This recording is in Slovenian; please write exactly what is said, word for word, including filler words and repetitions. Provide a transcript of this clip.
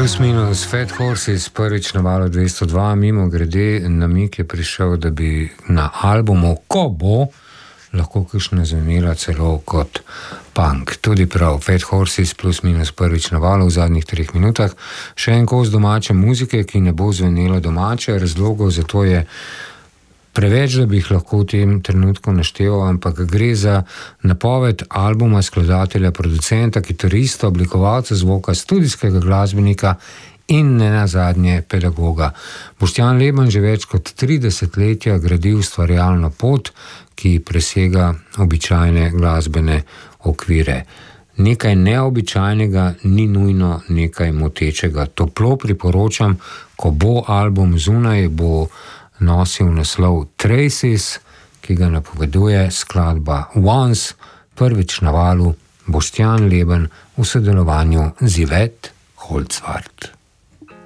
Plus minus Fat Horses, prvič na valu dvesto dva, mimo grede, namig je prišel, da bi na albumu, ko bo, lahko kakšna zvenela celo kot punk. Tudi prav, Fat Horses plus minus prvič na valu v zadnjih treh minutah. Še en kos domače muzike, ki ne bo zvenela domače, razlogov za to je preveč, da bi jih lahko v tem trenutku našteval, ampak gre za napoved albuma skladatelja, producenta, kitarista, oblikovalca zvoka, studijskega glasbenika in ne nazadnje pedagoga. Boštjan Leben že več kot tri desetletja gradi ustvarjalno pot, ki presega običajne glasbene okvire. Nekaj neobičajnega ni nujno nekaj motečega. Toplo priporočam, ko bo album zunaj, bo nosil naslov Traces, ki ga napoveduje skladba Once, prvič na valu Boštjan Leben v sodelovanju z Yvette Holzwarth.